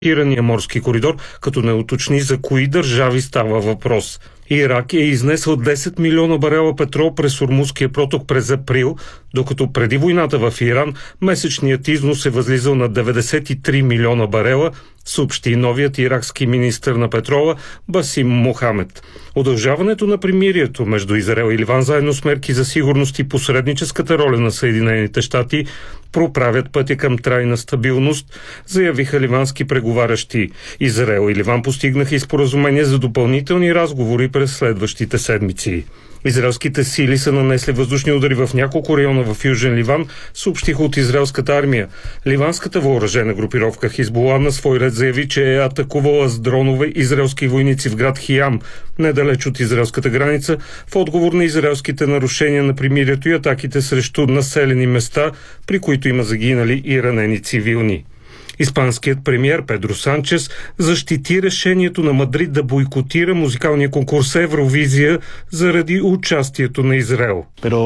Ирания морски коридор, като не уточни за кои държави става въпрос. Ирак е изнесъл 10 милиона барела петрол през Ормузския проток през април, докато преди войната в Иран месечният износ е възлизал на 93 милиона барела, съобщи новият иракски министър на петрола Басим Мохамед. Удължаването на примирието между Израел и Ливан заедно с мерки за сигурност и посредническата роля на Съединените щати проправят пътя към трайна стабилност, заявиха ливански преговарящи. Израел и Ливан постигнаха и споразумение за допълнителни разговори през следващите седмици. Израелските сили са нанесли въздушни удари в няколко района в Южен Ливан, съобщиха от израелската армия. Ливанската въоръжена групировка Хизбула на свой ред заяви, че е атакувала с дронове израелски войници в град Хиам, недалеч от израелската граница, в отговор на израелските нарушения на примирието и атаките срещу населени места, при които има загинали и ранени цивилни. Испанският премиер Педро Санчес защити решението на Мадрид да бойкотира музикалния конкурс Евровизия заради участието на Израел.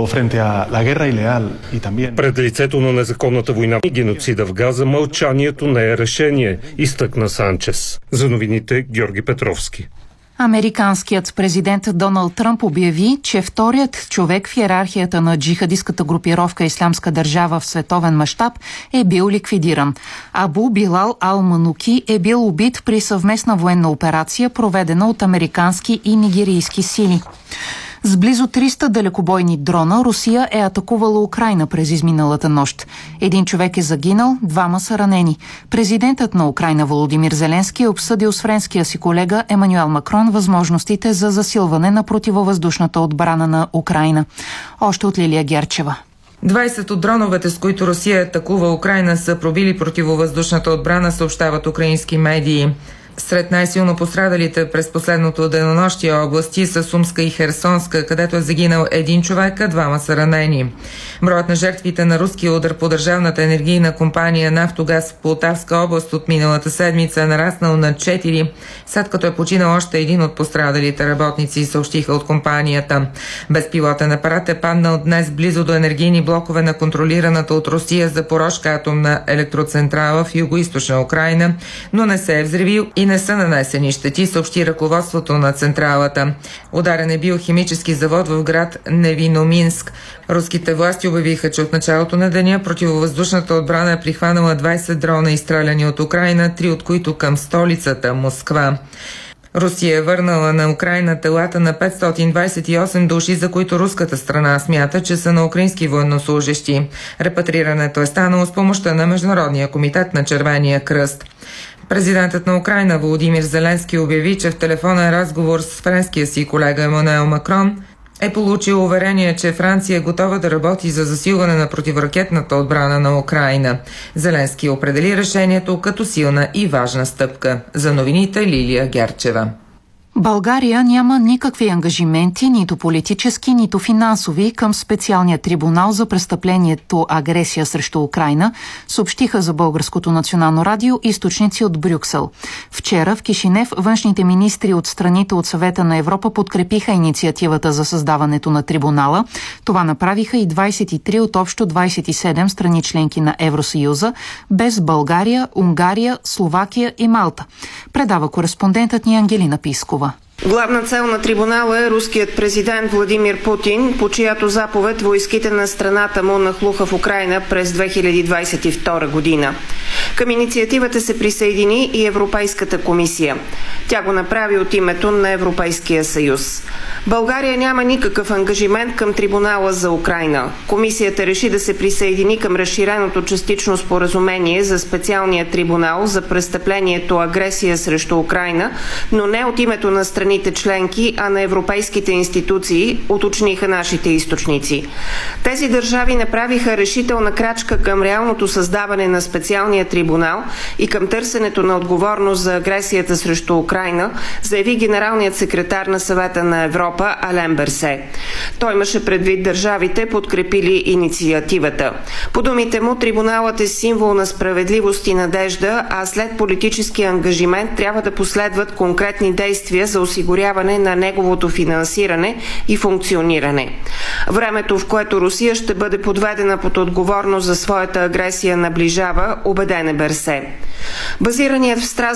Пред лицето на незаконната война и геноцида в Газа мълчанието не е решение, изтъкна Санчес. За новините Георги Петровски. Американският президент Доналд Тръмп обяви, че вторият човек в йерархията на джихадистката групировка Ислямска държава в световен мащаб е бил ликвидиран. Абу Билал Ал-Мануки е бил убит при съвместна военна операция, проведена от американски и нигерийски сили. С близо 300 далекобойни дрона Русия е атакувала Украйна през изминалата нощ. Един човек е загинал, 2 са ранени. Президентът на Украйна Володимир Зеленски е обсъдил с френския си колега Емануел Макрон възможностите за засилване на противовъздушната отбрана на Украйна. Още от Лилия Герчева. 20 от дроновете, с които Русия атакува Украйна, са пробили противовъздушната отбрана, съобщават украински медии. Сред най-силно пострадалите през последното денонощие области са Сумска и Херсонска, където е загинал един човек, а 2 са ранени. Броят на жертвите на руския удар по държавната енергийна компания Нафтогаз в Полтавска област от миналата седмица е нараснал на 4, след като е починал още един от пострадалите работници, съобщиха от компанията. Безпилотен апарат е паднал днес близо до енергийни блокове на контролираната от Русия Запорожка атомна електроцентрала в югоизточна Украйна, но не се е взривил и не са нанесени щети, съобщи ръководството на централата. Ударен е биохимически завод в град Невиноминск. Руските власти обявиха, че от началото на деня противовъздушната отбрана е прихванала 20 дрона, изстреляни от Украйна, 3 от които към столицата Москва. Русия е върнала на Украйна телата на 528 души, за които руската страна смята, че са на украински военнослужещи. Репатрирането е станало с помощта на Международния комитет на Червения кръст. Президентът на Украйна Володимир Зеленски обяви, че в телефонен разговор с френския си колега Емануел Макрон е получил уверение, че Франция е готова да работи за засилване на противоракетната отбрана на Украйна. Зеленски определи решението като силна и важна стъпка. За новините Лилия Герчева. България няма никакви ангажименти, нито политически, нито финансови, към специалния трибунал за престъплението агресия срещу Украйна, съобщиха за Българското национално радио източници от Брюксел. Вчера в Кишинев външните министри от страните от Съвета на Европа подкрепиха инициативата за създаването на трибунала. Това направиха и 23 от общо 27 страни членки на Евросъюза, без България, Унгария, Словакия и Малта. Предава кореспондентът ни Ангелина Пискова. Главна цел на трибунала е руският президент Владимир Путин, по чиято заповед войските на страната му нахлуха в Украйна през 2022 година. Към инициативата се присъедини и Европейската комисия. Тя го направи от името на Европейския съюз. България няма никакъв ангажимент към трибунала за Украйна. Комисията реши да се присъедини към разширеното частично споразумение за специалния трибунал за престъплението агресия срещу Украйна, но не от името на страните членки, а на европейските институции, уточниха нашите източници. Тези държави направиха решителна крачка към реалното създаване на специалния трибунал и към търсенето на отговорност за агресията срещу Украйна, заяви генералният секретар на Съвета на Европа Ален Берсе. Той имаше предвид държавите, подкрепили инициативата. По думите му, трибуналът е символ на справедливост и надежда, а след политически ангажимент трябва да последват конкретни действия за осигуряване на неговото финансиране и функциониране. Времето, в което Русия ще бъде подведена под отговорност за своята агресия, наближава, убеден е Берсе. Базираният в Страсбург